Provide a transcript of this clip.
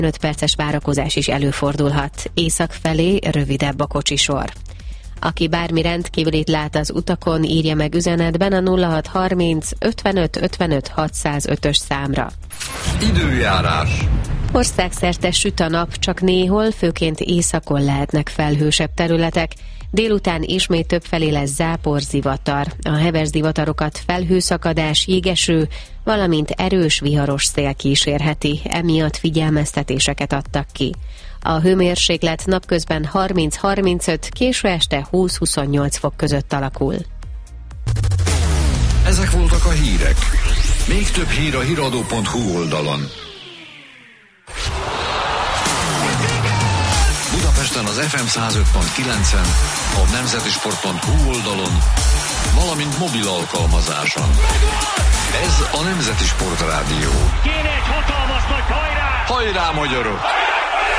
5 perces várakozás is előfordulhat. Észak felé rövidebb a kocsisor. Aki bármi rendkívülit lát az utakon, írja meg üzenetben a 0630 55 55 605-ös számra. Időjárás. Országszerte süt a nap, csak néhol, főként északon lehetnek felhősebb területek. Délután ismét többfelé lesz zápor, zivatar. A heves zivatarokat felhőszakadás, jégeső, valamint erős viharos szél kísérheti, emiatt figyelmeztetéseket adtak ki. A hőmérséklet napközben 30-35, késő este 20-28 fok között alakul. Ezek voltak a hírek. Még több hír a hiradó.hu oldalon. Budapesten az FM 105.9-en, a nemzetisport.hu oldalon, valamint mobil alkalmazáson. Ez a Nemzeti Sport Rádió. Kéne egy hatalmas nagy hajrá! Hajrá, magyarok!